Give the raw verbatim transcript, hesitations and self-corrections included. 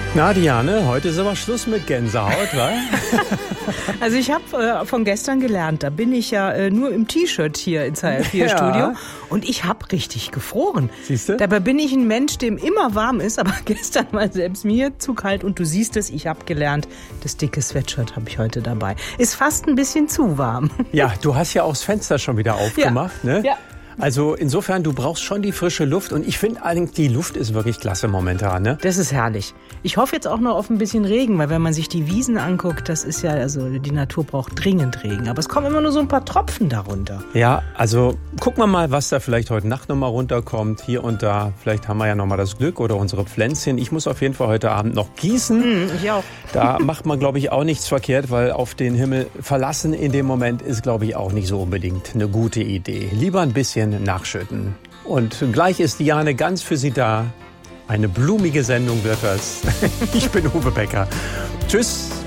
Na, Diane, heute ist aber Schluss mit Gänsehaut, wa? Also ich habe äh, von gestern gelernt, da bin ich ja äh, nur im T-Shirt hier ins H R vier Ja. Studio und ich habe richtig gefroren. Siehst du? Dabei bin ich ein Mensch, dem immer warm ist, aber gestern war selbst mir zu kalt und du siehst es, ich habe gelernt, das dicke Sweatshirt habe ich heute dabei. Ist fast ein bisschen zu warm. Ja, du hast ja auch das Fenster schon wieder aufgemacht, Ja. ne? Ja. Also insofern, du brauchst schon die frische Luft und ich finde allerdings, die Luft ist wirklich klasse momentan, ne? Das ist herrlich. Ich hoffe jetzt auch noch auf ein bisschen Regen, weil wenn man sich die Wiesen anguckt, das ist ja, also die Natur braucht dringend Regen. Aber es kommen immer nur so ein paar Tropfen darunter. Ja, also gucken wir mal, was da vielleicht heute Nacht nochmal runterkommt, hier und da. Vielleicht haben wir ja nochmal das Glück oder unsere Pflänzchen. Ich muss auf jeden Fall heute Abend noch gießen. Hm, ich auch. Da macht man, glaube ich, auch nichts verkehrt, weil auf den Himmel verlassen in dem Moment ist, glaube ich, auch nicht so unbedingt eine gute Idee. Lieber ein bisschen nachschütten. Und gleich ist Diane ganz für Sie da. Eine blumige Sendung wird das. Ich bin Uwe Becker. Tschüss.